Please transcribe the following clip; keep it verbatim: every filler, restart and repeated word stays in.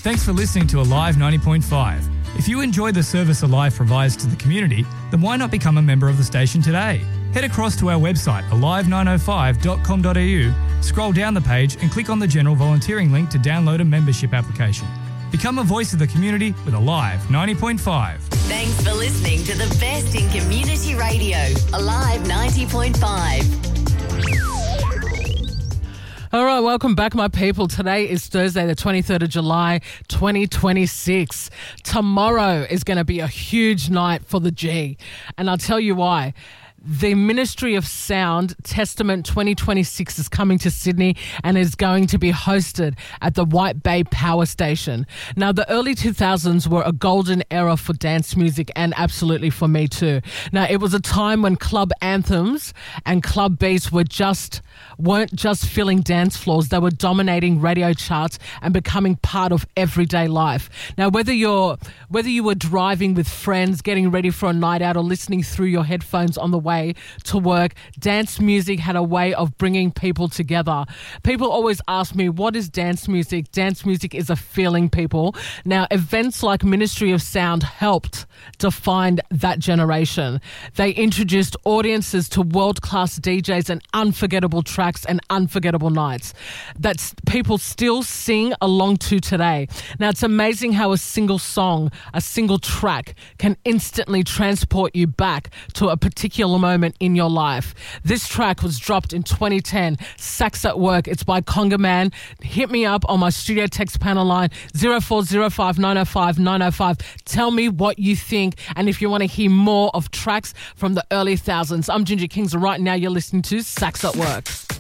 Thanks for listening to Alive ninety point five. If you enjoy the service Alive provides to the community, then why not become a member of the station today? Head across to our website, alive nine oh five dot com dot a u, scroll down the page and click on the general volunteering link to download a membership application. Become a voice of the community with Alive ninety point five. Thanks for listening to the best in community radio, Alive ninety point five. All right, welcome back, my people. Today is Thursday, the twenty-third of July, twenty twenty-six. Tomorrow is going to be a huge night for the G, and I'll tell you why. The Ministry of Sound Testament twenty twenty-six is coming to Sydney and is going to be hosted at the White Bay Power Station. Now, the early two thousands were a golden era for dance music and absolutely for me too. Now, it was a time when club anthems and club beats were just weren't just filling dance floors. They were dominating radio charts and becoming part of everyday life. Now, whether you're whether you were driving with friends, getting ready for a night out, or listening through your headphones on the way to work, dance music had a way of bringing people together. People always ask me, what is dance music? Dance music is a feeling, people. Now, events like Ministry of Sound helped define that generation. They introduced audiences to world-class D Js and unforgettable tracks and unforgettable nights that people still sing along to today. Now, it's amazing how a single song, a single track can instantly transport you back to a particular moment in your life. This track was dropped in twenty ten, Sax at Work. It's by Conga Man. Hit me up on my studio text panel line zero four zero five nine oh five nine oh five. Tell me what you think and if you want to hear more of tracks from the early thousands. I'm Ginger Kings and right now you're listening to Sax at Work.